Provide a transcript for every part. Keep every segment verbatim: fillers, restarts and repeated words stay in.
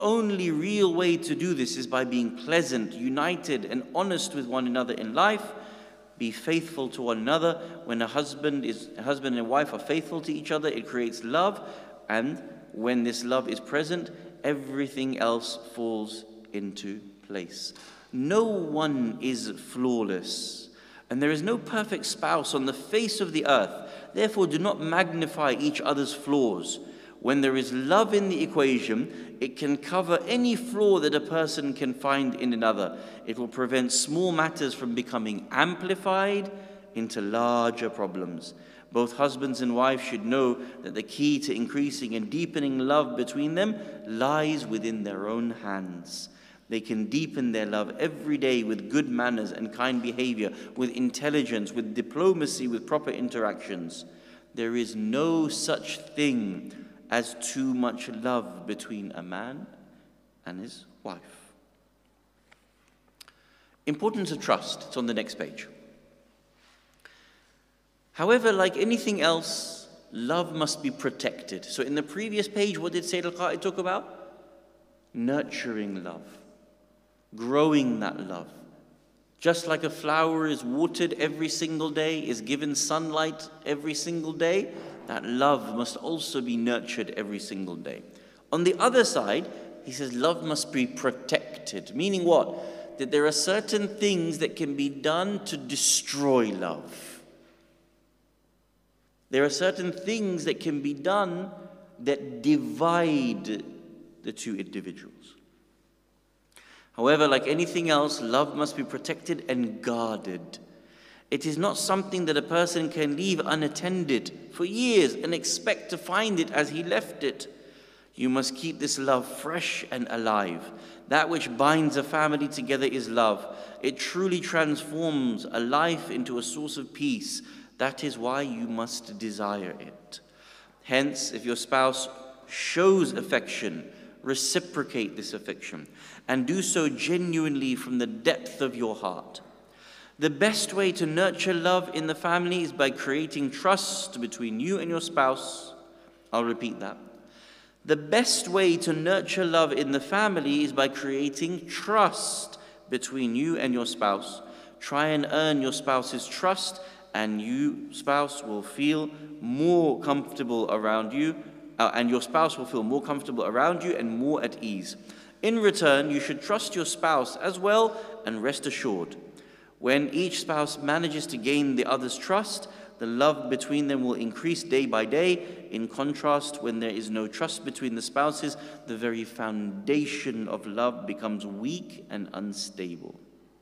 only real way to do this is by being pleasant, united, and honest with one another in life. Be faithful to one another. When a husband is a husband and wife are faithful to each other, it creates love, and when this love is present, everything else falls into place. No one is flawless, and there is no perfect spouse on the face of the earth. Therefore, do not magnify each other's flaws. When there is love in the equation, it can cover any flaw that a person can find in another. It will prevent small matters from becoming amplified into larger problems. Both husbands and wives should know that the key to increasing and deepening love between them lies within their own hands. They can deepen their love every day with good manners and kind behavior, with intelligence, with diplomacy, with proper interactions. There is no such thing as too much love between a man and his wife. Importance of trust. It's on the next page. However, like anything else, love must be protected. So in the previous page, what did Sayyid al-Qa'id talk about? Nurturing love. Growing that love. Just like a flower is watered every single day, is given sunlight every single day, that love must also be nurtured every single day. On the other side, he says love must be protected. Meaning what? That there are certain things that can be done to destroy love. There are certain things that can be done that divide the two individuals. However, like anything else, love must be protected and guarded. It is not something that a person can leave unattended for years and expect to find it as he left it. You must keep this love fresh and alive. That which binds a family together is love. It truly transforms a life into a source of peace. That is why you must desire it. Hence, if your spouse shows affection, reciprocate this affection, and do so genuinely from the depth of your heart. The best way to nurture love in the family is by creating trust between you and your spouse. I'll repeat that. The best way to nurture love in the family is by creating trust between you and your spouse. Try and earn your spouse's trust, and you, spouse, will feel more comfortable around you, uh, and your spouse will feel more comfortable around you and more at ease. In return, you should trust your spouse as well, and rest assured, when each spouse manages to gain the other's trust, the love between them will increase day by day. In contrast, when there is no trust between the spouses, the very foundation of love becomes weak and unstable.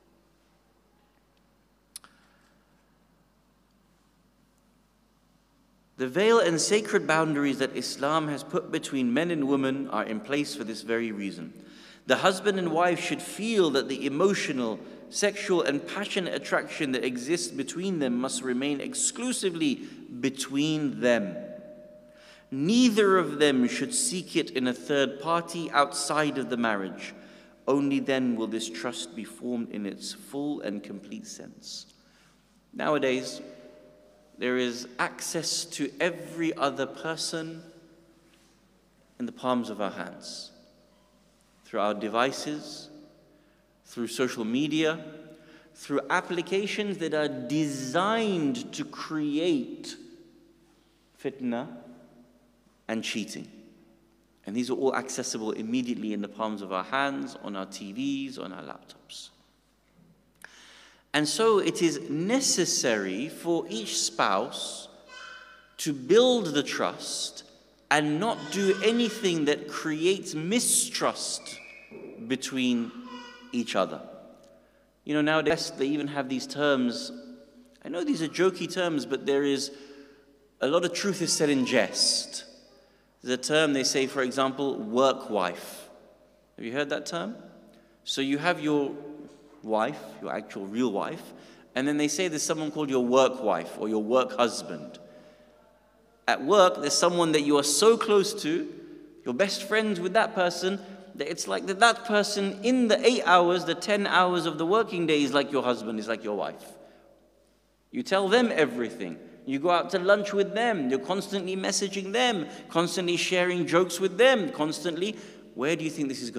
The veil and sacred boundaries that Islam has put between men and women are in place for this very reason. The husband and wife should feel that the emotional, sexual, and passionate attraction that exists between them must remain exclusively between them. Neither of them should seek it in a third party outside of the marriage. Only then will this trust be formed in its full and complete sense. Nowadays, there is access to every other person in the palms of our hands, through our devices, through social media, through applications that are designed to create fitna and cheating. And these are all accessible immediately in the palms of our hands, on our T Vs, on our laptops. And so it is necessary for each spouse to build the trust and not do anything that creates mistrust between each other. You know, nowadays they even have these terms. I know these are jokey terms, but there is a lot of truth is said in jest. There's a term they say, for example, work wife. Have you heard that term? So you have your wife, your actual real wife, and then they say there's someone called your work wife or your work husband. At work, there's someone that you are so close to, you're best friends with that person, that it's like that that person in the eight hours, the ten hours of the working day is like your husband, is like your wife. You tell them everything. You go out to lunch with them. You're constantly messaging them, constantly sharing jokes with them, constantly Where do you think this is going